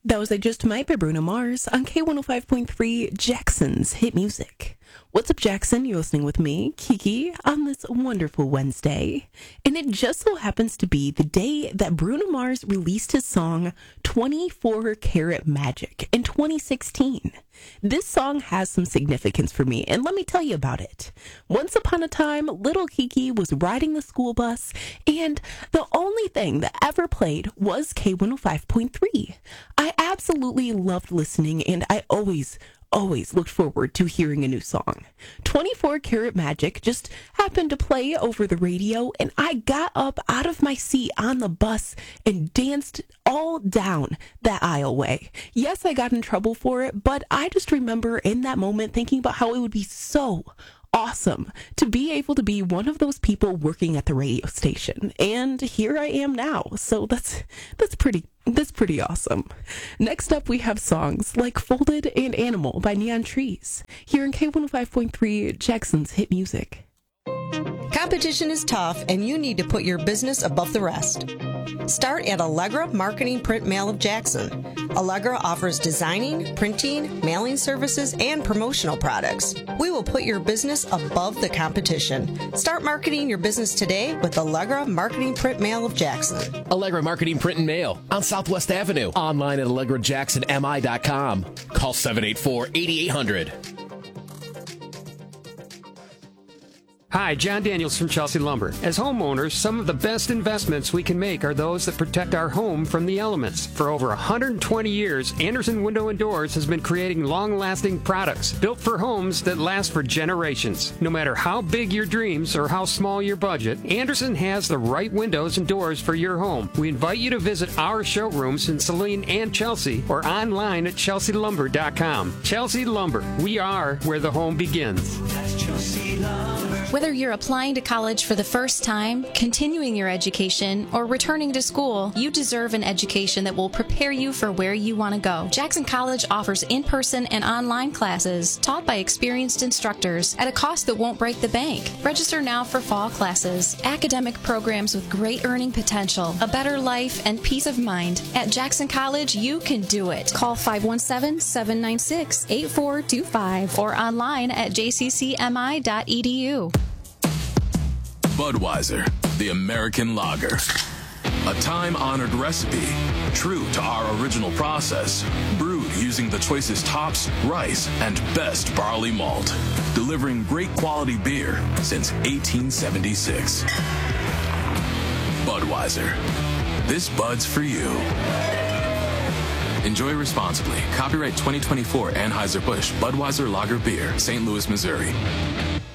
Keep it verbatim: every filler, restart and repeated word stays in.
That was I Just Might by Bruno Mars on K one oh five point three, Jackson's Hit Music. What's up, Jackson? You're listening with me, Kiki, on this wonderful Wednesday. And it just so happens to be the day that Bruno Mars released his song twenty-four Karat Magic in twenty sixteen. This song has some significance for me, and let me tell you about it. Once upon a time, little Kiki was riding the school bus, and the only thing that ever played was K one oh five point three. I absolutely loved listening, and I always always looked forward to hearing a new song. twenty-four Karat Magic just happened to play over the radio, and I got up out of my seat on the bus and danced all down that aisleway. Yes, I got in trouble for it, but I just remember in that moment thinking about how it would be so awesome to be able to be one of those people working at the radio station. And here I am now. So that's that's pretty that's pretty awesome. Next up, we have songs like Folded and Animal by Neon Trees here in K one oh five point three, Jackson's Hit Music. Competition is tough, and you need to put your business above the rest. Start at Allegra Marketing Print Mail of Jackson. Allegra offers designing, printing, mailing services, and promotional products. We will put your business above the competition. Start marketing your business today with Allegra Marketing Print Mail of Jackson. Allegra Marketing Print and Mail on Southwest Avenue. Online at allegra jackson m i dot com. Call seven eight four, eight eight zero zero. Hi, John Daniels from Chelsea Lumber. As homeowners, some of the best investments we can make are those that protect our home from the elements. For over one hundred twenty years, Anderson Window and Doors has been creating long-lasting products built for homes that last for generations. No matter how big your dreams or how small your budget, Anderson has the right windows and doors for your home. We invite you to visit our showrooms in Saline and Chelsea or online at chelsea lumber dot com. Chelsea Lumber, we are where the home begins. That's Chelsea Lumber. Whether you're applying to college for the first time, continuing your education, or returning to school, you deserve an education that will prepare you for where you want to go. Jackson College offers in-person and online classes taught by experienced instructors at a cost that won't break the bank. Register now for fall classes, academic programs with great earning potential, a better life, and peace of mind. At Jackson College, you can do it. Call five one seven, seven nine six, eight four two five or online at j c c m i dot e d u. Budweiser, the American lager. A time-honored recipe, true to our original process, brewed using the choicest hops, rice, and best barley malt, delivering great quality beer since eighteen seventy-six. Budweiser. This Bud's for you. Enjoy responsibly. Copyright twenty twenty-four Anheuser-Busch Budweiser Lager Beer, Saint Louis, Missouri.